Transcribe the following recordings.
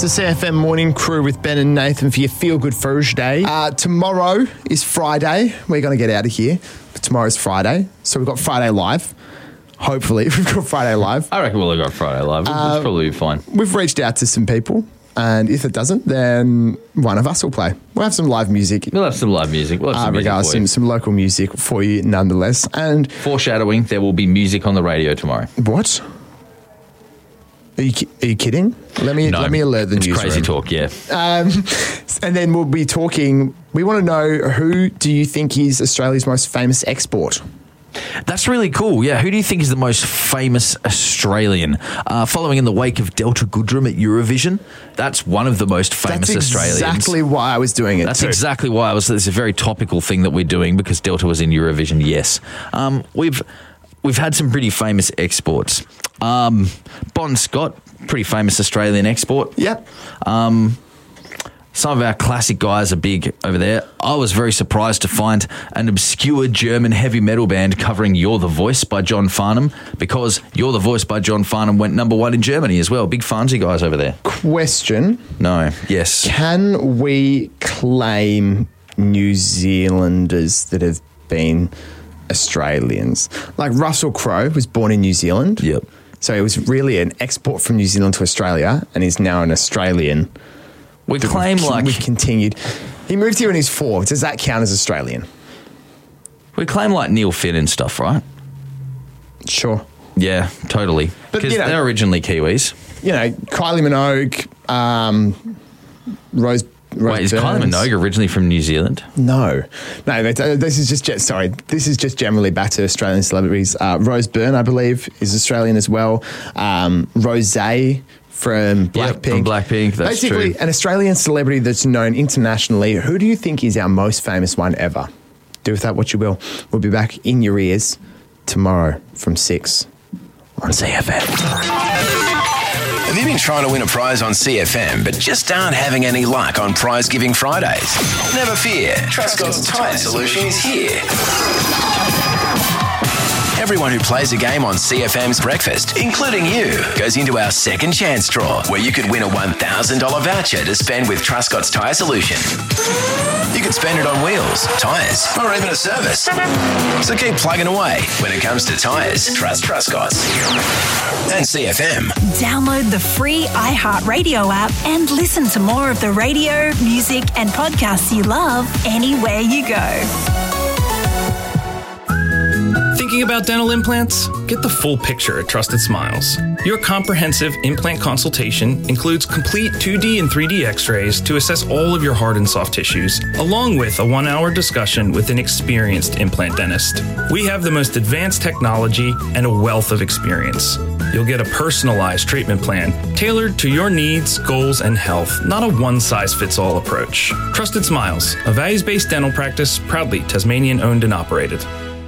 to CFM Morning Crew with Ben and Nathan for your Feel Good Thursday. Tomorrow is Friday. We're going to get out of here. But tomorrow's Friday. So we've got Friday Live. Hopefully, we've got Friday Live. I reckon we'll have got Friday Live. It's probably fine. We've reached out to some people. And if it doesn't, then one of us will play. We'll have some live music. We'll have some live music. We'll have some music for you. Some local music for you nonetheless. And foreshadowing, there will be music on the radio tomorrow. What? Are you kidding? Let me alert the newsroom. It's crazy talk, yeah. And then we'll be talking. We want to know, who do you think is Australia's most famous export? That's really cool. Yeah, who do you think is the most famous Australian? Following in the wake of Delta Goodrem at Eurovision, that's one of the most famous Australians. That's exactly why I was doing it. That's exactly why I was. It's a very topical thing that we're doing because Delta was in Eurovision. Yes, we've had some pretty famous exports. Bon Scott, pretty famous Australian export. Yep. Some of our classic guys are big over there. I was very surprised to find an obscure German heavy metal band covering You're the Voice by John Farnham, because You're the Voice by John Farnham went number 1 in Germany as well. Big Farnsey guys over there. Question. No. Yes. Can we claim New Zealanders that have been Australians? Like Russell Crowe was born in New Zealand. Yep. So it was really an export from New Zealand to Australia and is now an Australian. We claim like... We've continued. He moved here when he was 4. Does that count as Australian? We claim like Neil Finn and stuff, right? Sure. Yeah, totally. Because they're originally Kiwis. You know, Kylie Minogue, Rose Wait, is Kylie Minogue originally from New Zealand? No. This is just generally back to Australian celebrities. Rose Byrne, I believe, is Australian as well. Rosé from Blackpink. From Blackpink, that's basically true. An Australian celebrity that's known internationally. Who do you think is our most famous one ever? Do with that what you will. We'll be back in your ears tomorrow from 6 on CFM. Have you been trying to win a prize on CFM but just aren't having any luck on Prize Giving Fridays? Never fear, Trustcott's Tyre Solution is here. Everyone who plays a game on CFM's Breakfast, including you, goes into our second chance draw, where you could win a $1,000 voucher to spend with Trustcott's Tyre Solution. You could spend it on wheels, tyres, or even a service. So keep plugging away. When it comes to tyres, trust Trustcott's. And CFM. Download the free iHeartRadio app and listen to more of the radio, music, and podcasts you love anywhere you go. Thinking about dental implants? Get the full picture at Trusted Smiles. Your comprehensive implant consultation includes complete 2D and 3D x-rays to assess all of your hard and soft tissues, along with a 1-hour discussion with an experienced implant dentist. We have the most advanced technology and a wealth of experience. You'll get a personalized treatment plan tailored to your needs, goals, and health, not a one-size-fits-all approach. Trusted Smiles, a values-based dental practice, proudly Tasmanian-owned and operated.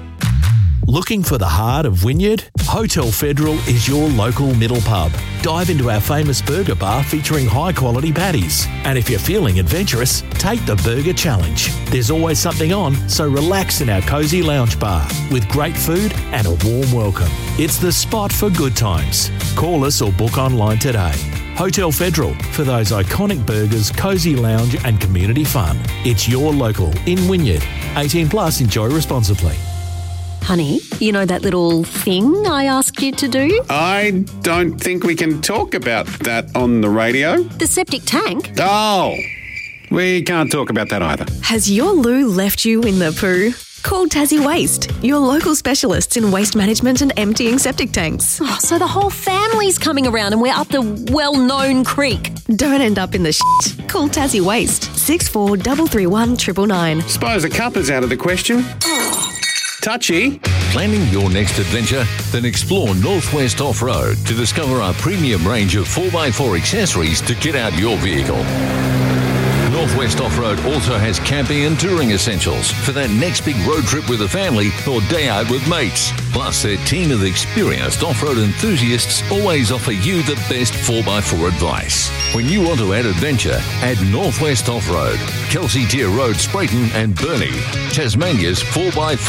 Looking for the heart of Wynyard? Hotel Federal is your local middle pub. Dive into our famous burger bar featuring high-quality patties. And if you're feeling adventurous, take the Burger Challenge. There's always something on, so relax in our cosy lounge bar with great food and a warm welcome. It's the spot for good times. Call us or book online today. Hotel Federal, for those iconic burgers, cosy lounge and community fun. It's your local in Wynyard. 18 plus, enjoy responsibly. Honey, you know that little thing I asked you to do? I don't think we can talk about that on the radio. The septic tank? Oh, we can't talk about that either. Has your loo left you in the poo? Call Tassie Waste, your local specialists in waste management and emptying septic tanks. Oh, so the whole family's coming around and we're up the well-known creek. Don't end up in the shit. Call Tassie Waste, 643331 999. Suppose a cup is out of the question. Touchy. Planning your next adventure? Then explore Northwest Off-Road to discover our premium range of 4x4 accessories to get out your vehicle. Northwest Off-Road also has camping and touring essentials for that next big road trip with the family or day out with mates. Plus, their team of experienced off-road enthusiasts always offer you the best 4x4 advice. When you want to add adventure, add Northwest Off-Road, Kelsey Tier Road, Sprayton and Burnie, Tasmania's 4x4